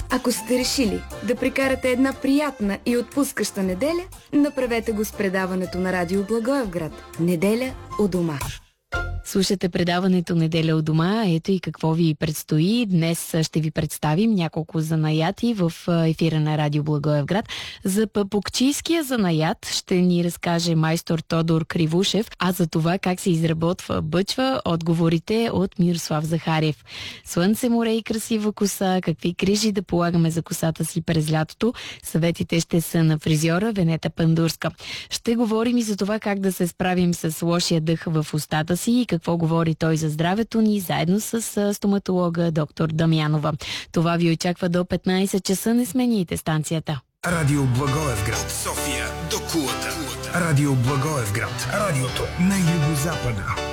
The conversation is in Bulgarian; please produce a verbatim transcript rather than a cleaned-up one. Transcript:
Ако сте решили да прекарате една приятна и отпускаща неделя, направете го с предаването на Радио Благоевград. Неделя у дома. Слушате предаването Неделя у дома. Ето и какво ви предстои. Днес ще ви представим няколко занаяти в ефира на Радио Благоевград. За папукчийския занаят ще ни разкаже майстор Тодор Кривушев, а за това как се изработва бъчва, отговорите от Мирослав Захариев. Слънце, море и красива коса, какви грижи да полагаме за косата си през лятото. Съветите ще са на фризьора Венета Пандурска. Ще говорим и за това как да се справим с лошия дъх в устата си и какво говори той за здравето ни, заедно с стоматолога доктор Дамянова. Това ви очаква до петнайсет часа. Не смените станцията. Радио Благоевград. От София до Кулата. Радио Благоевград. Радиото на югозапада.